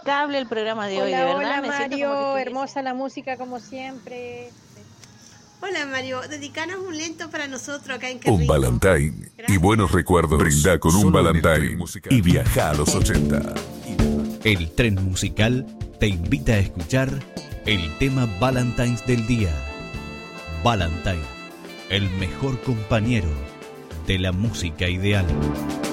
impecable el programa de hoy, de Hola, verdad. hola Me siento como que Mario, estuviese- hermosa la música como siempre. Hola Mario, dedicanos un lento para nosotros acá en Qué Un Rico. Valentine y Gracias. buenos recuerdos. Brinda con un Solo en el Valentine tren musical. y viaja a los 80. El tren musical te invita a escuchar el tema Valentine's del día. Valentine, el mejor compañero de la música ideal.